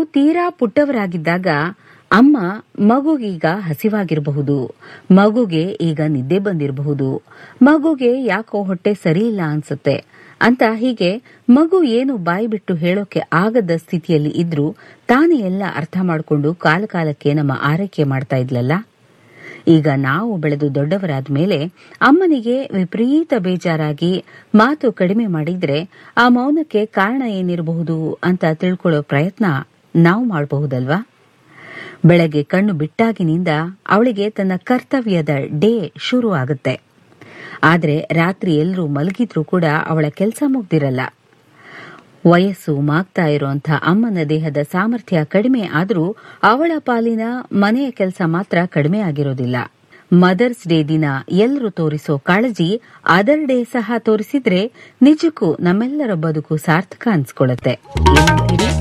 ತೀರಾ ಪುಟ್ಟವರಾಗಿದ್ದಾಗ ಅಮ್ಮ ಮಗುಗೀಗ ಹಸಿವಾಗಿರಬಹುದು, ಮಗುಗೆ ಈಗ ನಿದ್ದೆ ಬಂದಿರಬಹುದು, ಮಗುಗೆ ಯಾಕೋ ಹೊಟ್ಟೆ ಸರಿಯಿಲ್ಲ ಅನ್ಸುತ್ತೆ ಅಂತ ಹೀಗೆ ಮಗು ಏನು ಬಾಯಿ ಬಿಟ್ಟು ಹೇಳೋಕೆ ಆಗದ ಸ್ಥಿತಿಯಲ್ಲಿ ಇದ್ರೂ ತಾನೇ ಎಲ್ಲ ಅರ್ಥ ಮಾಡಿಕೊಂಡು ಕಾಲಕಾಲಕ್ಕೆ ನಮ್ಮ ಆರೈಕೆ ಮಾಡ್ತಾ ಇದ್ಲಲ್ಲ. ಈಗ ನಾವು ಬೆಳೆದು ದೊಡ್ಡವರಾದ ಮೇಲೆ ಅಮ್ಮನಿಗೆ ವಿಪರೀತ ಬೇಜಾರಾಗಿ ಮಾತು ಕಡಿಮೆ ಮಾಡಿದ್ರೆ ಆ ಮೌನಕ್ಕೆ ಕಾರಣ ಏನಿರಬಹುದು ಅಂತ ತಿಳ್ಕೊಳ್ಳೋ ಪ್ರಯತ್ನ ನಾವು ಮಾಡಬಹುದಲ್ವಾ. ಬೆಳಗ್ಗೆ ಕಣ್ಣು ಬಿಟ್ಟಾಗಿನಿಂದ ಅವಳಿಗೆ ತನ್ನ ಕರ್ತವ್ಯದ ಡೇ ಶುರು ಆಗುತ್ತೆ. ಆದ್ರೆ ರಾತ್ರಿ ಎಲ್ಲರೂ ಮಲಗಿದ್ರೂ ಕೂಡ ಅವಳ ಕೆಲಸ ಮುಗ್ದಿರಲ್ಲ. ವಯಸ್ಸು ಮಾಗ್ತಾ ಇರೋಂಥ ಅಮ್ಮನ ದೇಹದ ಸಾಮರ್ಥ್ಯ ಕಡಿಮೆ ಆದ್ರೂ ಅವಳ ಪಾಲಿನ ಮನೆಯ ಕೆಲಸ ಮಾತ್ರ ಕಡಿಮೆ ಆಗಿರೋದಿಲ್ಲ. ಮದರ್ಸ್ ಡೇ ದಿನ ಎಲ್ಲರೂ ತೋರಿಸೋ ಕಾಳಜಿ ಅದರ್ ಡೇ ಸಹ ತೋರಿಸಿದ್ರೆ ನಿಜಕ್ಕೂ ನಮ್ಮೆಲ್ಲರ ಬದುಕು ಸಾರ್ಥಕ ಅನ್ಸ್ಕೊಳ್ಳುತ್ತೆ. ಏನಂತೀರಿ?